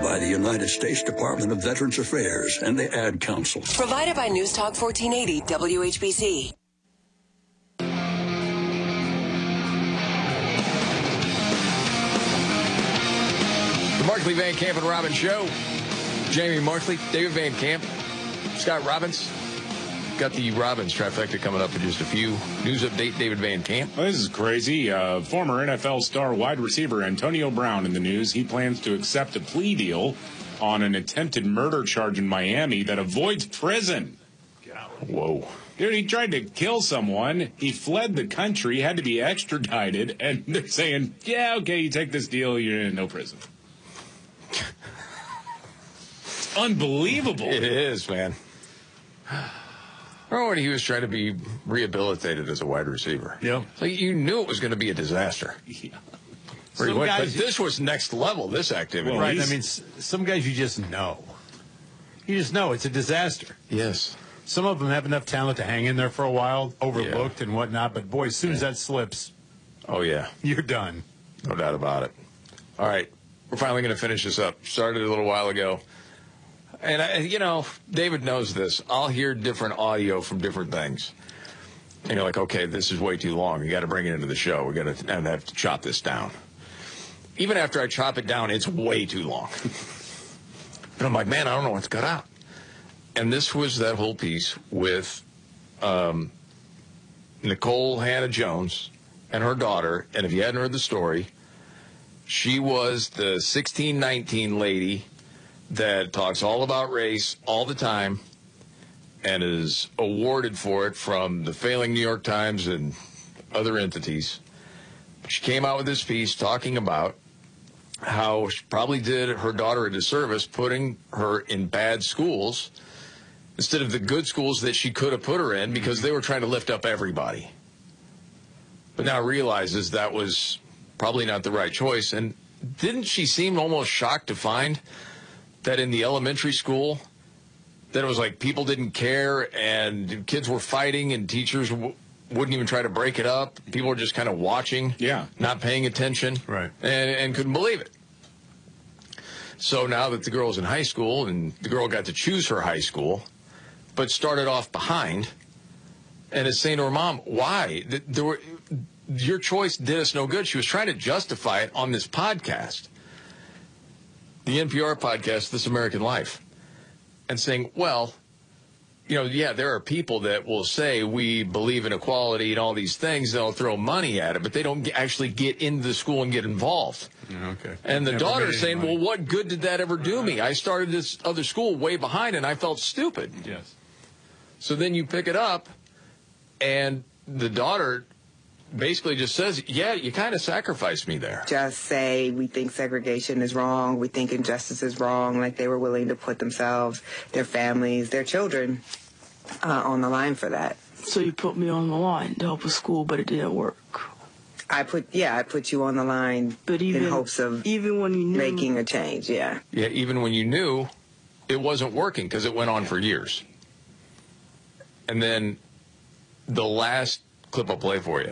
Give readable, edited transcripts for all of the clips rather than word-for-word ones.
by the United States Department of Veterans Affairs and the Ad Council. Provided by News Talk 1480 WHBC. The Markley, Van Camp, and Robbins Show. Jamie Markley, David Van Camp, Scott Robbins. Got the Robbins trifecta coming up in just a few. News update, David Van Camp. Well, this is crazy. Former NFL star wide receiver Antonio Brown in the news. He plans to accept a plea deal on an attempted murder charge in Miami that avoids prison. Whoa. Dude, he tried to kill someone. He fled the country, had to be extradited, and they're saying, yeah, okay, you take this deal, you're in no prison. It's unbelievable. It is, man. Remember when he was trying to be rehabilitated as a wide receiver? Yeah. So you knew it was going to be a disaster. Yeah. But this was next level, this activity. Well, right. I mean, some guys you just know. You just know it's a disaster. Yes. Some of them have enough talent to hang in there for a while, overlooked and whatnot. But, boy, as soon as that slips, oh, yeah, you're done. No doubt about it. All right. We're finally going to finish this up. Started a little while ago. And, David knows this. I'll hear different audio from different things. And you're like, okay, this is way too long. You got to bring it into the show. We got to have to chop this down. Even after I chop it down, it's way too long. And I'm like, man, I don't know what's cut out. And this was that whole piece with Nicole Hannah-Jones and her daughter. And if you hadn't heard the story, she was the 1619 lady that talks all about race all the time and is awarded for it from the failing New York Times and other entities. She came out with this piece talking about how she probably did her daughter a disservice putting her in bad schools instead of the good schools that she could have put her in because they were trying to lift up everybody. But now realizes that was probably not the right choice. And didn't she seem almost shocked to find that in the elementary school, that it was like people didn't care and kids were fighting and teachers wouldn't even try to break it up. People were just kind of watching, not paying attention, right, and couldn't believe it. So now that the girl's in high school and the girl got to choose her high school, but started off behind, and is saying to her mom, why? Your choice did us no good. She was trying to justify it on this podcast, the NPR podcast, This American Life, and saying, well, there are people that will say we believe in equality and all these things. They'll throw money at it, but they don't actually get into the school and get involved. Okay. And the daughter's saying, well, what good did that ever do me? I started this other school way behind, and I felt stupid. Yes. So then you pick it up, and the daughter basically just says, yeah, you kind of sacrificed me there. Just say we think segregation is wrong, we think injustice is wrong, like they were willing to put themselves, their families, their children on the line for that. So you put me on the line to help with school, but it didn't work. I put you on the line but even, in hopes of even when you knew, making a change, Yeah, even when you knew it wasn't working because it went on for years. And then the last clip I'll play for you.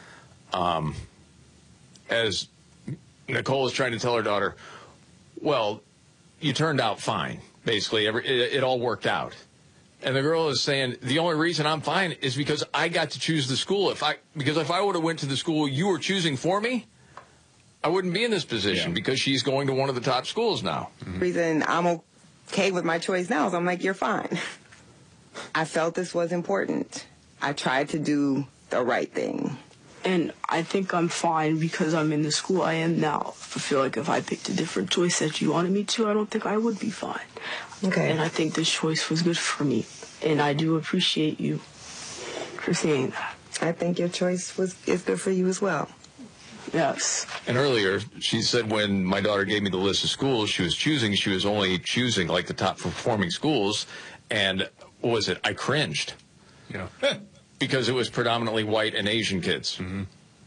As Nicole is trying to tell her daughter, well, you turned out fine. Basically, it all worked out. And the girl is saying, the only reason I'm fine is because I got to choose the school. Because if I would have went to the school you were choosing for me, I wouldn't be in this position because she's going to one of the top schools now. The reason I'm okay with my choice now is I'm like, you're fine. I felt this was important. I tried to do the right thing. And I think I'm fine because I'm in the school I am now. I feel like if I picked a different choice that you wanted me to, I don't think I would be fine. Okay. And I think this choice was good for me. And I do appreciate you for saying that. I think your choice is good for you as well. Yes. And earlier, she said when my daughter gave me the list of schools she was only choosing like the top performing schools. And what was it? I cringed. Yeah. Because it was predominantly white and Asian kids. Mm-hmm.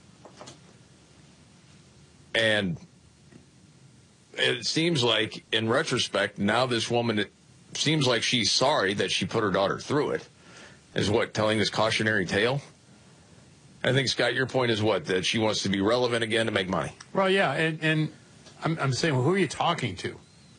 And it seems like, in retrospect, now this woman, it seems like she's sorry that she put her daughter through it. Is what, telling this cautionary tale? I think, Scott, your point is what? That she wants to be relevant again to make money. Well, yeah, and I'm saying, well, who are you talking to?